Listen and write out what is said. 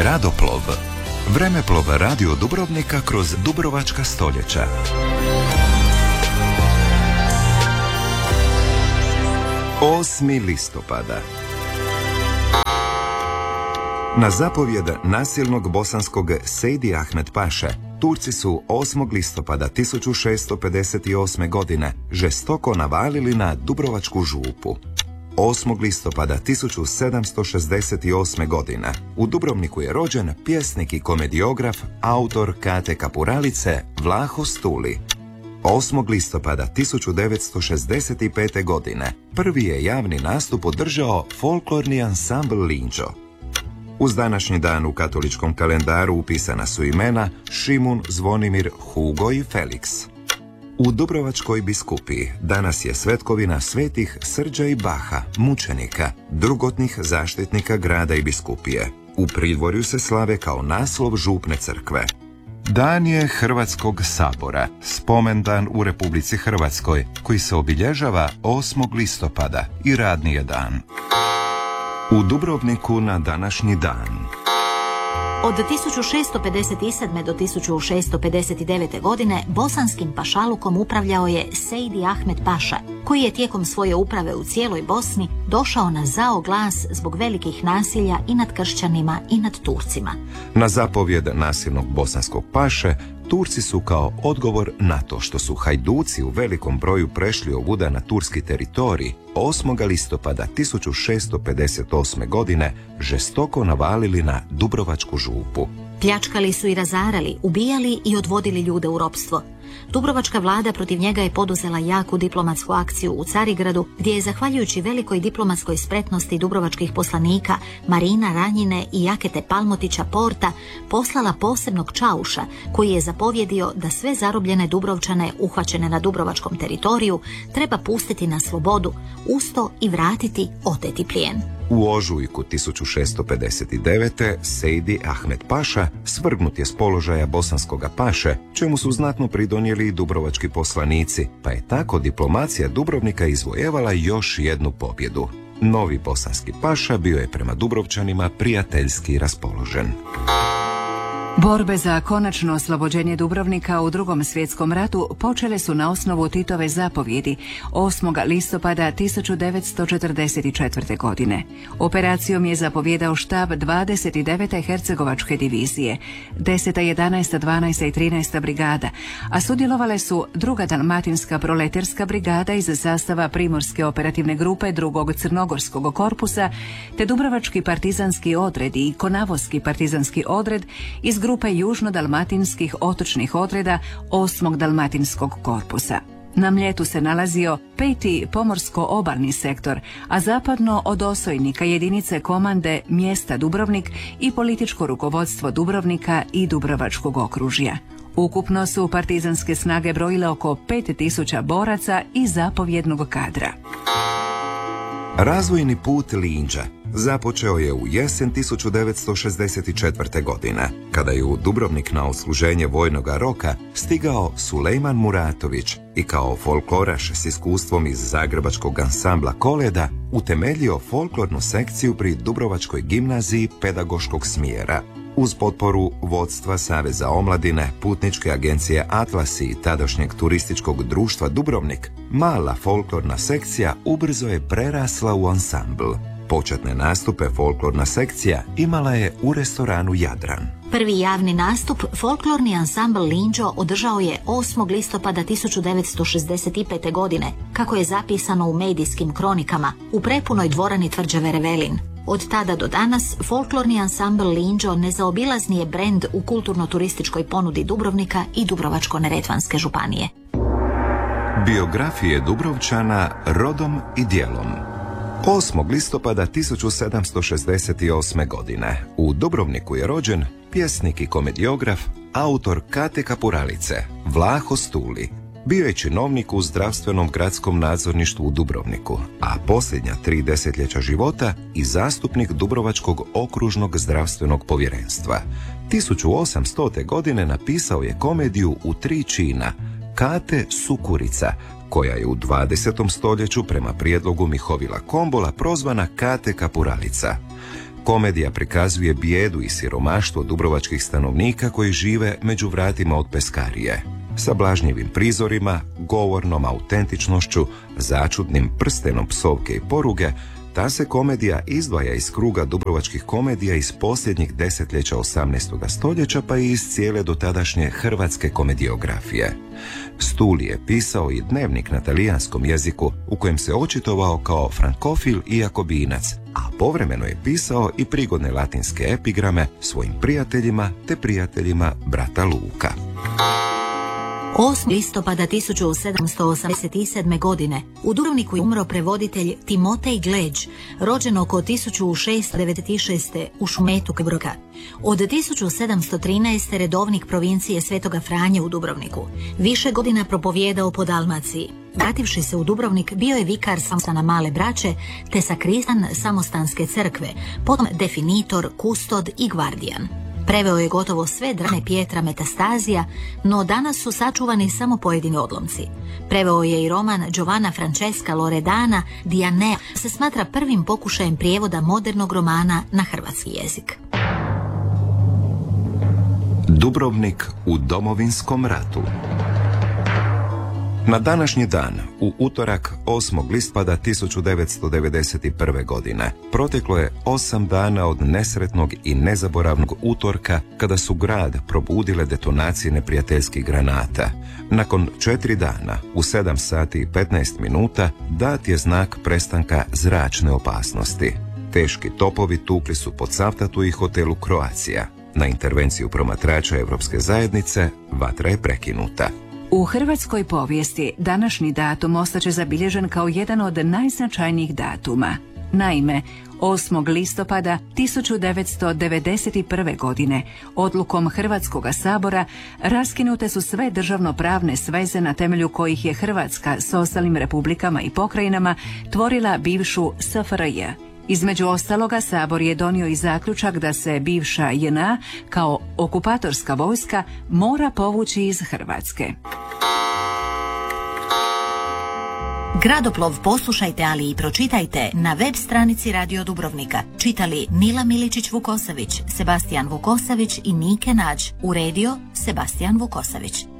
Gradoplov. Vremeplov radio Dubrovnika kroz dubrovačka stoljeća. Osmi listopada. Na zapovjed nasilnog bosanskog Sejdi Ahmed Paše, Turci su 8. listopada 1658. godine žestoko navalili na Dubrovačku župu. 8. listopada 1768. godine u Dubrovniku je rođen pjesnik i komediograf, autor Kate Kapuralice Vlaho Stuli. 8. listopada 1965. godine prvi je javni nastup održao folklorni ansambl Linđo. Uz današnji dan u katoličkom kalendaru upisana su imena Šimun, Zvonimir, Hugo i Felix. U Dubrovačkoj biskupiji danas je svetkovina svetih Srđa i Baha, mučenika, drugotnih zaštitnika grada i biskupije. U pridvorju se slave kao naslov župne crkve. Dan je Hrvatskog sabora, spomendan u Republici Hrvatskoj, koji se obilježava 8. listopada i radni je dan. U Dubrovniku na današnji dan. Od 1657. do 1659. godine bosanskim pašalukom upravljao je Sejdi Ahmed Paša, koji je tijekom svoje uprave u cijeloj Bosni došao na zao glas zbog velikih nasilja i nad kršćanima i nad Turcima. Na zapovjed nasilnog bosanskog paše, Turci su kao odgovor na to što su hajduci u velikom broju prešli ovuda na turski teritorij 8. listopada 1658. godine žestoko navalili na Dubrovačku župu. Pljačkali su i razarali, ubijali i odvodili ljude u ropstvo. Dubrovačka vlada protiv njega je poduzela jaku diplomatsku akciju u Carigradu, gdje je zahvaljujući velikoj diplomatskoj spretnosti dubrovačkih poslanika Marina Ranjine i Jakete Palmotića Porta poslala posebnog čauša koji je zapovjedio da sve zarobljene Dubrovčane uhvaćene na dubrovačkom teritoriju treba pustiti na slobodu, usto i vratiti oteti plijen. U ožujku 1659. Sejdi Ahmed Paša svrgnut je s položaja bosanskoga paše, čemu su znatno pridonijeli i dubrovački poslanici, pa je tako diplomacija Dubrovnika izvojevala još jednu pobjedu. Novi bosanski paša bio je prema Dubrovčanima prijateljski raspoložen. Borbe za konačno oslobođenje Dubrovnika u Drugom svjetskom ratu počele su na osnovu Titove zapovjedi 8. listopada 1944. godine. Operacijom je zapovjedao štab 29. hercegovačke divizije, 10., 11., 12. i 13. brigada, a sudjelovale su 2. dalmatinska proleterska brigada iz sastava Primorske operativne grupe 2. crnogorskog korpusa, te Dubrovački partizanski odred i Konavoski partizanski odred iz grupe južno-dalmatinskih otočnih odreda 8. dalmatinskog korpusa. Na Mljetu se nalazio 5. pomorsko-obalni sektor, a zapadno od Osojnika jedinice komande mjesta Dubrovnik i političko rukovodstvo Dubrovnika i Dubrovačkog okružja. Ukupno su partizanske snage brojile oko 5000 boraca i zapovjednog kadra. Razvojni put Linđa započeo je u jesen 1964. godine, kada je u Dubrovnik na odsluženje vojnoga roka stigao Sulejman Muratović i kao folkloraš s iskustvom iz zagrebačkog ansambla Koleda utemeljio folklornu sekciju pri Dubrovačkoj gimnaziji pedagoškog smjera. Uz potporu vodstva Saveza omladine, putničke agencije Atlasi i tadašnjeg turističkog društva Dubrovnik, mala folklorna sekcija ubrzo je prerasla u ansambl. Početne nastupe folklorna sekcija imala je u restoranu Jadran. Prvi javni nastup folklorni ansambl Linđo održao je 8. listopada 1965. godine, kako je zapisano u medijskim kronikama, u prepunoj dvorani tvrđave Revelin. Od tada do danas folklorni ansambl Linđo nezaobilazni je brend u kulturno-turističkoj ponudi Dubrovnika i Dubrovačko-neretvanske županije. Biografije Dubrovčana rodom i djelom. 8. listopada 1768. godine u Dubrovniku je rođen pjesnik i komediograf, autor Kate Kapuralice Vlaho Stuli. Bio je činovnik u zdravstvenom gradskom nadzorništvu u Dubrovniku, a posljednja 3 desetljeća života i zastupnik Dubrovačkog okružnog zdravstvenog povjerenstva. 1800. godine napisao je komediju u 3 čina Kate Sukurica, koja je u 20. stoljeću prema prijedlogu Mihovila Kombola prozvana Kate Kapuralica. Komedija prikazuje bijedu i siromaštvo dubrovačkih stanovnika koji žive među vratima od peskarije. Sa blažnjivim prizorima, govornom autentičnošću, začudnim prstenom psovke i poruge, ta se komedija izdvaja iz kruga dubrovačkih komedija iz posljednjih desetljeća 18. stoljeća pa i iz cijele dotadašnje hrvatske komediografije. Stuli je pisao i dnevnik na talijanskom jeziku u kojem se očitovao kao frankofil i jakobinac, a povremeno je pisao i prigodne latinske epigrame svojim prijateljima te prijateljima brata Luka. 8. listopada 1787. godine u Dubrovniku je umro prevoditelj Timotej Gleđ, rođen oko 1696. u Šumetu Kebroka. Od 1713. redovnik provincije Svetoga Franje u Dubrovniku. Više godina propovijedao po Dalmaciji. Vrativši se u Dubrovnik, bio je vikar samostana Male Braće, te sakristan Samostanske crkve, potom definitor, kustod i gvardijan. Preveo je gotovo sve drame Pietra Metastazija, no danas su sačuvani samo pojedini odlomci. Preveo je i roman Giovanna Francesca Loredana Dianea, se smatra prvim pokušajem prijevoda modernog romana na hrvatski jezik. Dubrovnik u Domovinskom ratu. Na današnji dan, u utorak 8. listopada 1991. godine, proteklo je 8 dana od nesretnog i nezaboravnog utorka kada su grad probudile detonacije neprijateljskih granata. Nakon 4 dana, u 7 sati i 15 minuta, dat je znak prestanka zračne opasnosti. Teški topovi tukli su po Cavtatu i hotelu Croatia. Na intervenciju promatrača Europske zajednice vatra je prekinuta. U hrvatskoj povijesti današnji datum ostaće zabilježen kao jedan od najznačajnijih datuma. Naime, 8. listopada 1991. godine odlukom Hrvatskog sabora raskinute su sve državnopravne sveze na temelju kojih je Hrvatska s ostalim republikama i pokrajinama tvorila bivšu SFRJ. Između ostaloga, Sabor je donio i zaključak da se bivša JNA kao okupatorska vojska mora povući iz Hrvatske. Gradoplov poslušajte, ali i pročitajte na web stranici Radio Dubrovnika. Čitali Nila Miličić-Vukosavić, Sebastijan Vukosavić i Nike Nađ. Uredio Sebastijan Vukosavić.